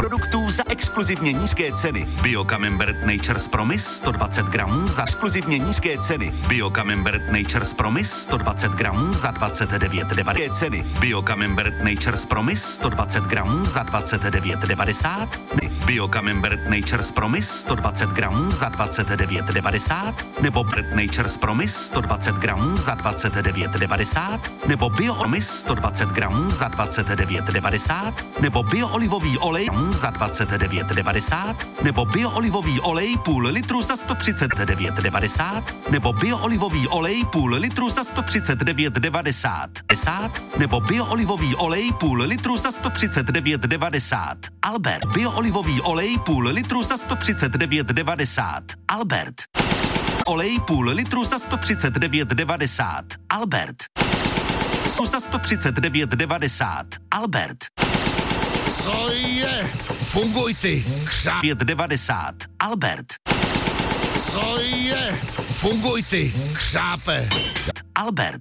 produktů za exkluzivně nízké ceny. Bio Camembert Nature's Promise 120 gramů za exkluzivně nízké ceny. Bio Camembert Nature's Promise 120 gramů za 29,90 ceny. Bio Camembert Nature's Promise 120 gramů za 29,90. Bio Camembert Nature's Promise 120 gramů za 29,90 nebo Bert Nature's Promise 120 gramů za 29,90 nebo Bio Promise 120 gramů za 29,90 nebo bio olivový olej za 29,90 nebo bio olivový olej půl litru za 139,90 nebo bio olivový olej půl litru za 139,90 nebo bio olivový olej půl litru za 139,90. Albert. Bio olivový olej půl litru za 139,90. Albert. Olej půl litru za 139,90. Albert. Za 139,90. Albert. Co je? Funguj ty. 9,90. Albert. Co je? Funguj ty. Chřápe. Albert.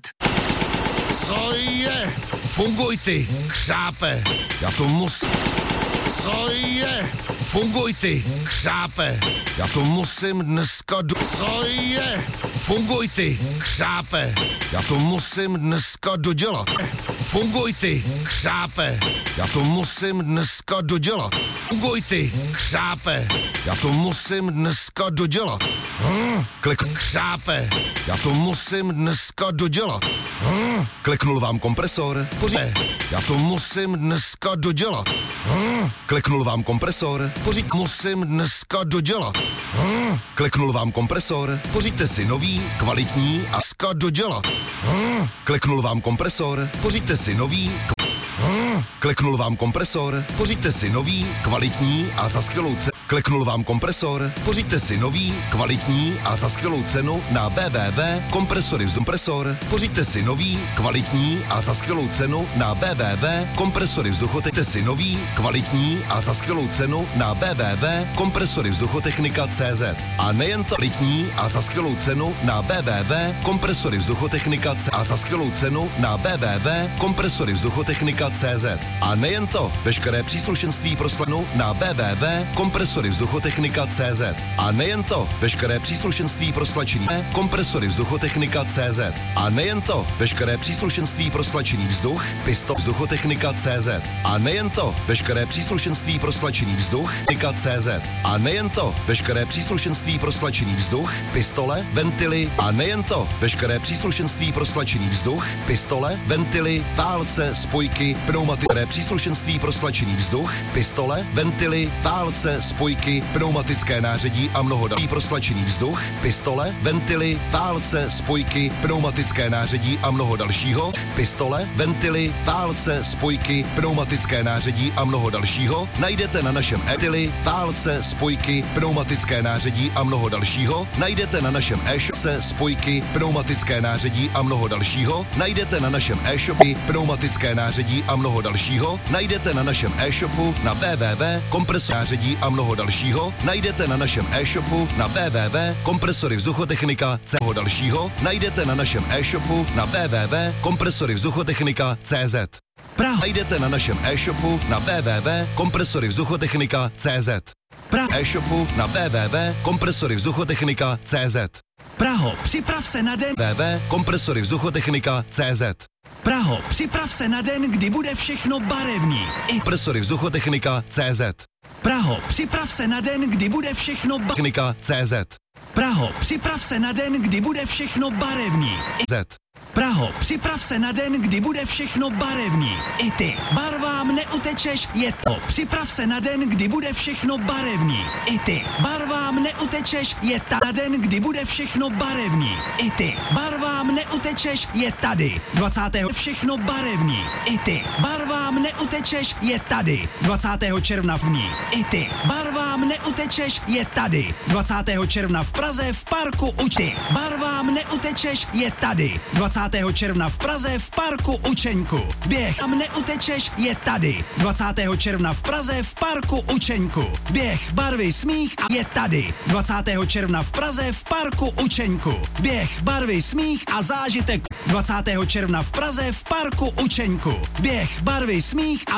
Co je? Funguj ty. Chřápe. Já to musím. Co je? Funguj ty. Chřápe. Já to musím dneska Co je? Funguj ty. Chřápe. Já to musím dneska dodělat. Funguj ty. Chřápe. Já to musím dneska dodělat. Funguj ty. Chřápe. Já to musím dneska dodělat. Kliknu. Chřápe. Já to musím dneska dodělat. Kliknul vám kompresor. Pořiď. Já to musím dneska dodělat. Kliknul vám kompresor. Pořiď. Musím dneska dodělat. Kliknul vám kompresor. Pořiďte si nový, kvalitní a ska dodělat. Kliknul vám kompresor. Pořiďte si nový. Kliknul vám kompresor. Pořiďte si nový, kvalitní a za skvělou cenu. Kliknul vám kompresor. Pořiďte si nový, kvalitní a za skvělou cenu na www.kompresory. Pořiďte si nový, kvalitní a za skvělou cenu na www.kompresory. si nový, kvalitní a za skvělou cenu na www.kompresorivzduchotechnika.cz. A nejen to kvalitní a za skvělou cenu na www.kompresorivzduchotechnika.cz a za skvělou cenu na www.kompresorivzduchotechnika.cz. A nejen to, veškeré příslušenství pro slanu na www.kompresorivzduchotechnika.cz. A nejen to, veškeré příslušenství pro stlačení kompresorivzduchotechnika.cz. A nejen to, veškeré příslušenství pro stlačený vzduch pistol vzduchotechnika.cz. A nejen to, veškeré příslušenství pro stlačený vzduch CZ. A nejen to, veškeré příslušenství pro stlačený vzduch, pistole, ventily. A nejen to, veškeré příslušenství pro stlačený vzduch, pistole, ventily, válce, spojky, pneumatické příslušenství pro stlačený vzduch, pistole, ventily, válce, spojky, pneumatické nářadí a mnoho dalších pro stlačený vzduch, pistole, ventily, válce, spojky, pneumatické nářadí a mnoho dalšího, pistole, ventily, válce, spojky, pneumatické nářadí a mnoho dalšího najdete na našem e-tily, válce, spojky, pneumatické nářadí a mnoho dalšího najdete na našem e-shopce, spojky, pneumatické nářadí a mnoho dalšího najdete na našem e-shopu, pneumatické nářadí a mnoho dalšího najdete na našem e-shopu na www.kompresornářadí a mnoho dalšího najdete na našem e-shopu na www.kompresorivzduchotechnika.cz dalšího najdete na našem e-shopu na www.kompresorivzduchotechnika.cz. Praha najdete na našem e-shopu na www.kompresorivzduchotechnika.cz. Praha e-shopu na www.kompresorivzduchotechnika.cz. Praho, připrav se na den www.kompresorivzduchotechnika.cz. Praho, připrav se na den, kdy bude všechno barevný. Kompresorivzduchotechnika.cz. Praho, připrav se na den, kdy bude všechno barevný.cz. Praho, připrav se na den, kdy bude všechno barevný. Praho, připrav se na den, kdy bude všechno barevný. I ty, barvám neutečeš, je to. Připrav se na den, kdy bude všechno barevný. I ty, barvám neutečeš, je ta. Na den, kdy bude všechno barevný. I ty, barvám neutečeš, je tady. 20. všechno barevný. I ty, barvám neutečeš, je tady. 20. června v ní. I ty, barvám neutečeš, je tady. 20. června v Praze v parku Učty. Barvám neutečeš, je tady. 20. června v Praze v parku Učeňku. Běh tam neutečeš, je tady. 20. června v Praze v parku Učeňku. Běh, barvy, smích a je tady. 20. června v Praze v parku Učeňku. Běh, barvy, smích a zážitek. 20. června v Praze v parku Učeňku. Běh, barvy, smích a